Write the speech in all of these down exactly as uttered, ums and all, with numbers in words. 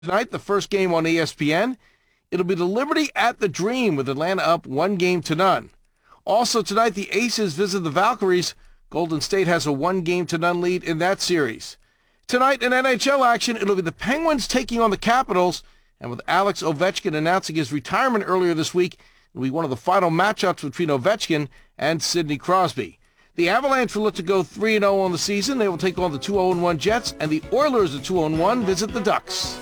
Tonight, the first game on E S P N. It'll be the Liberty at the Dream with Atlanta up one game to none. Also tonight, the Aces visit the Valkyries. Golden State has a one game to none lead in that series. Tonight in N H L action, it'll be the Penguins taking on the Capitals. And with Alex Ovechkin announcing his retirement earlier this week, it'll be one of the final matchups between Ovechkin and Sidney Crosby. The Avalanche will look to go three and oh on the season. They will take on the two oh one Jets, and the Oilers at two oh one visit the Ducks.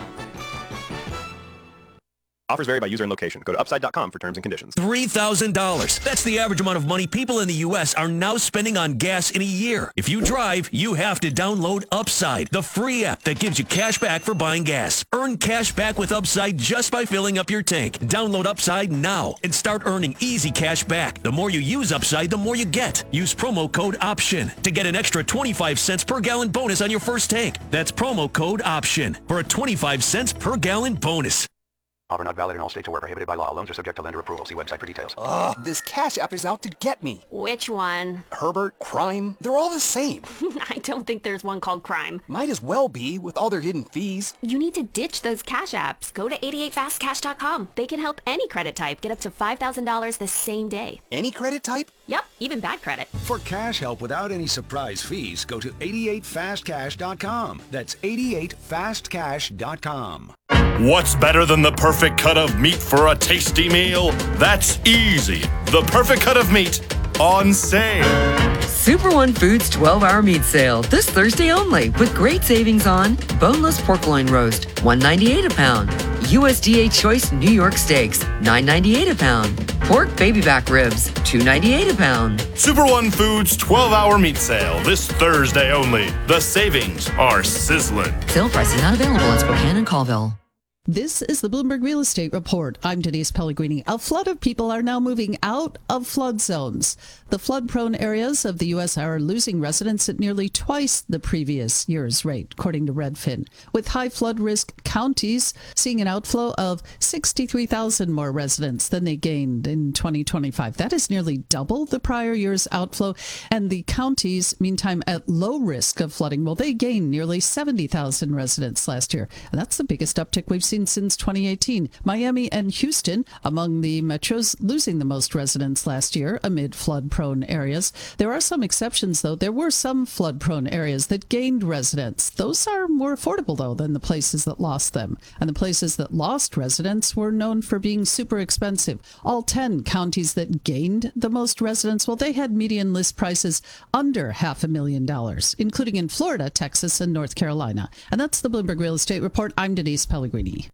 Offers vary by user and location. Go to upside dot com for terms and conditions. three thousand dollars. That's the average amount of money people in the U S are now spending on gas in a year. If you drive, you have to download Upside, the free app that gives you cash back for buying gas. Earn cash back with Upside just by filling up your tank. Download Upside now and start earning easy cash back. The more you use Upside, the more you get. Use promo code OPTION to get an extra twenty-five cents per gallon bonus on your first tank. That's promo code OPTION for a twenty-five cents per gallon bonus. Offer not valid in all states or where prohibited by law. Loans are subject to lender approval. See website for details. Ugh, this Cash App is out to get me. Which one? Herbert, Crime, they're all the same. I don't think there's one called Crime. Might as well be, with all their hidden fees. You need to ditch those Cash Apps. Go to eighty-eight fast cash dot com. They can help any credit type get up to five thousand dollars the same day. Any credit type? Yep, even bad credit. For cash help without any surprise fees, go to eighty-eight fast cash dot com. That's eighty-eight fast cash dot com. What's better than the perfect cut of meat for a tasty meal? That's easy. The perfect cut of meat on sale. Super One Foods twelve hour meat sale this Thursday only with great savings on boneless pork loin roast, one ninety-eight a pound. U S D A Choice New York Steaks, nine ninety-eight a pound. Pork baby back ribs, two ninety-eight a pound. Super One Foods twelve hour meat sale this Thursday only. The savings are sizzling. Sale prices not available in Spokane and Colville. This is the Bloomberg Real Estate Report. I'm Denise Pellegrini. A flood of people are now moving out of flood zones. The flood-prone areas of the U S are losing residents at nearly twice the previous year's rate, according to Redfin, with high flood risk counties seeing an outflow of sixty-three thousand more residents than they gained in twenty twenty-five. That is nearly double the prior year's outflow. And the counties, meantime, at low risk of flooding, well, they gained nearly seventy thousand residents last year. And that's the biggest uptick we've seen since twenty eighteen. Miami and Houston among the metros losing the most residents last year amid flood-prone areas. There are some exceptions, though. There were some flood-prone areas that gained residents. Those are more affordable, though, than the places that lost them. And the places that lost residents were known for being super expensive. All ten counties that gained the most residents, well, they had median list prices under half a million dollars, including in Florida, Texas, and North Carolina. And that's the Bloomberg Real Estate Report. I'm Denise Pellegrini.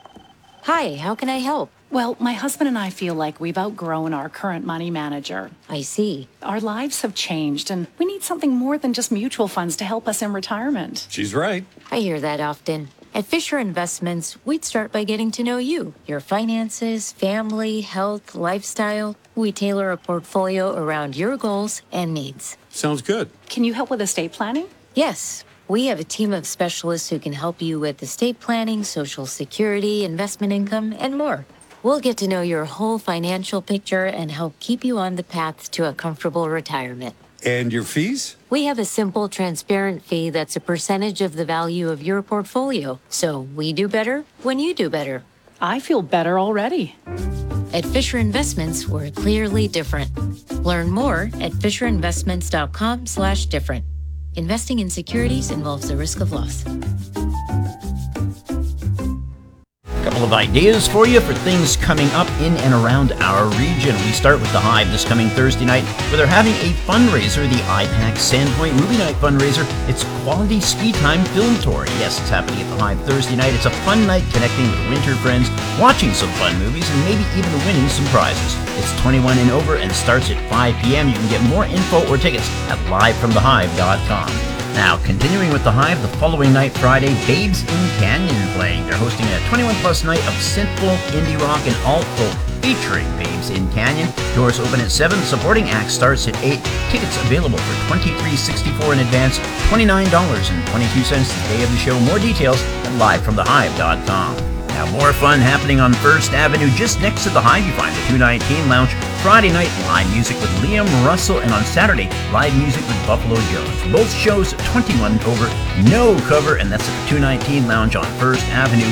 Hi, how can I help? Well, my husband and I feel like we've outgrown our current money manager. I see. Our lives have changed, and we need something more than just mutual funds to help us in retirement. She's right. I hear that often. At Fisher Investments, we'd start by getting to know you, your finances, family, health, lifestyle. We tailor a portfolio around your goals and needs. Sounds good. Can you help with estate planning? Yes. We have a team of specialists who can help you with estate planning, Social Security, investment income, and more. We'll get to know your whole financial picture and help keep you on the path to a comfortable retirement. And your fees? We have a simple, transparent fee that's a percentage of the value of your portfolio. So we do better when you do better. I feel better already. At Fisher Investments, we're clearly different. Learn more at fisher investments dot com slash different. Investing in securities involves the risk of loss. Couple of ideas for you for things coming up in and around our region. We start with the Hive this coming Thursday night, where they're having a fundraiser, the I PAC Sandpoint Movie Night fundraiser. It's Quality Ski Time Film Tour. Yes, it's happening at the Hive Thursday night. It's a fun night connecting with winter friends, watching some fun movies, and maybe even winning some prizes. It's twenty-one and over and starts at five p.m. You can get more info or tickets at live from the hive dot com. Now, continuing with the Hive, the following night, Friday, Babes in Canyon playing. They're hosting a twenty-one plus night of synthpop, indie rock, and alt-folk featuring Babes in Canyon. Doors open at seven. Supporting act starts at eight. Tickets available for twenty-three dollars and sixty-four cents in advance, twenty-nine dollars and twenty-two cents the day of the show. More details at live from the hive dot com. Now, more fun happening on First Avenue, just next to the Hive. You find the two nineteen Lounge. Friday night, live music with Liam Russell, and on Saturday, live music with Buffalo Jones. Both shows twenty-one over, no cover, and that's at the two nineteen Lounge on First Avenue.